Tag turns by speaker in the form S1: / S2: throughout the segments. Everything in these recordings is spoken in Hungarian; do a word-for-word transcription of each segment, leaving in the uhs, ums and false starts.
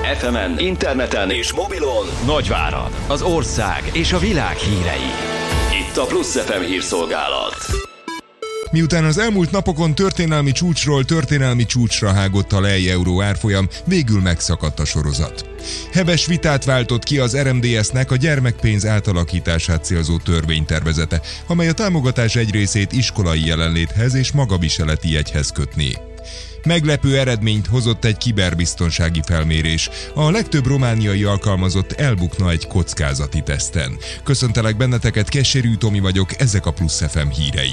S1: ef emen, interneten és mobilon Nagyvárad, az ország és a világ hírei. Itt a Plusz ef em hírszolgálat.
S2: Miután az elmúlt napokon történelmi csúcsról történelmi csúcsra hágott a lej-euró árfolyam, végül megszakadt a sorozat. Heves vitát váltott ki az er em dé es-nek a gyermekpénz átalakítását célzó törvénytervezete, amely a támogatás egy részét iskolai jelenléthez és magaviseleti jegyhez kötné. Meglepő eredményt hozott egy kiberbiztonsági felmérés. A legtöbb romániai alkalmazott elbukna egy kockázati teszten. Köszöntelek benneteket, Kesserű Tomi vagyok, ezek a Plusz ef em hírei.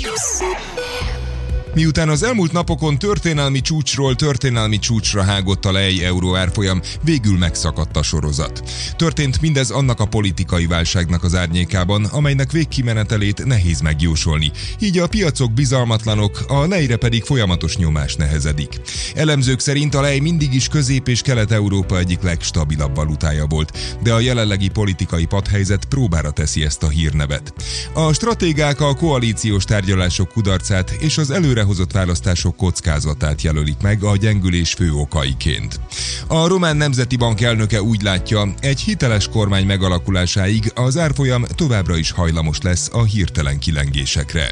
S2: Miután az elmúlt napokon történelmi csúcsról történelmi csúcsra hágott a lej-euró árfolyam, végül megszakadt a sorozat. Történt mindez annak a politikai válságnak az árnyékában, amelynek végkimenetelét nehéz megjósolni. Így a piacok bizalmatlanok, a lejre pedig folyamatos nyomás nehezedik. Elemzők szerint a lej mindig is Közép- és Kelet-Európa egyik legstabilabb valutája volt, de a jelenlegi politikai padhelyzet próbára teszi ezt a hírnevet. A stratégák a koalíciós tárgyalások kudarcát és az előre hozott választások kockázatát jelölik meg a gyengülés fő okaiként. A Román Nemzeti Bank elnöke úgy látja, egy hiteles kormány megalakulásáig az árfolyam továbbra is hajlamos lesz a hirtelen kilengésekre.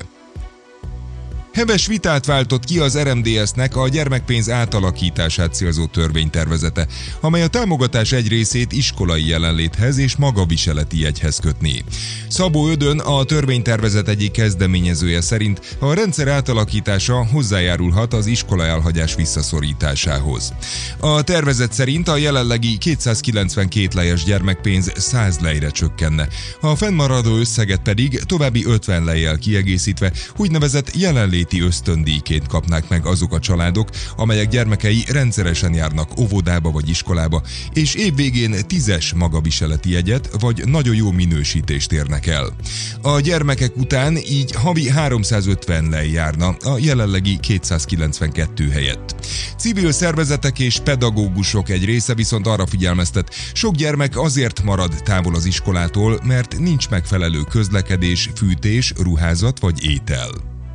S2: Heves vitát váltott ki az er em dé es-nek a gyermekpénz átalakítását célzó törvénytervezete, amely a támogatás egy részét iskolai jelenléthez és magaviseleti jegyhez kötné. Szabó Ödön, a törvénytervezet egyik kezdeményezője szerint a rendszer átalakítása hozzájárulhat az iskola elhagyás visszaszorításához. A tervezet szerint a jelenlegi kétszázkilencvenkét lejes gyermekpénz száz lejre csökkenne, a fennmaradó összeget pedig további ötven lejjel kiegészítve úgynevezett jelenlét ösztöndíjként kapnák meg azok a családok, amelyek gyermekei rendszeresen járnak óvodába vagy iskolába, és évvégén tízes magaviseleti jegyet vagy nagyon jó minősítést érnek el. A gyermekek után így havi háromszázötven lej járna a jelenlegi kétszázkilencvenkettő helyett. Civil szervezetek és pedagógusok egy része viszont arra figyelmeztet, sok gyermek azért marad távol az iskolától, mert nincs megfelelő közlekedés, fűtés, ruházat vagy étel.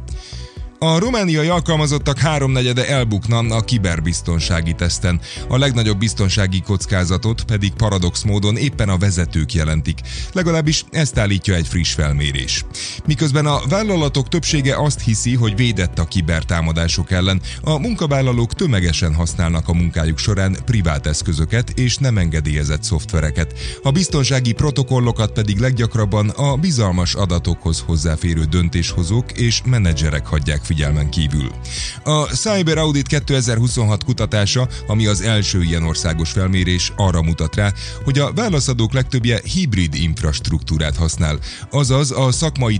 S2: A romániai alkalmazottak háromnegyede elbukna a kiberbiztonsági teszten, a legnagyobb biztonsági kockázatot pedig paradox módon éppen a vezetők jelentik, legalábbis ezt állítja egy friss felmérés. Miközben a vállalatok többsége azt hiszi, hogy védett a kibertámadások ellen, a munkavállalók tömegesen használnak a munkájuk során privát eszközöket és nem engedélyezett szoftvereket, a biztonsági protokollokat pedig leggyakrabban a bizalmas adatokhoz hozzáférő döntéshozók és menedzserek hagyják figyelmen kívül. A Cyber Audit kétezer-huszonhat kutatása, ami az első ilyen országos felmérés, arra mutat rá, hogy a válaszadók legtöbbje hibrid infrastruktúrát használ, azaz a szakmai